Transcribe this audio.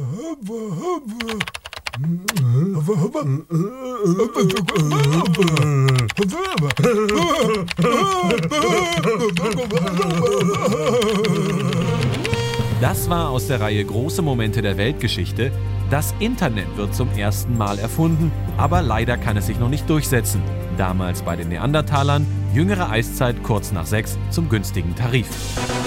Das war aus der Reihe Große Momente der Weltgeschichte. Das Internet wird zum ersten Mal erfunden, aber leider kann es sich noch nicht durchsetzen. Damals bei den Neandertalern, jüngere Eiszeit kurz nach 6 zum günstigen Tarif.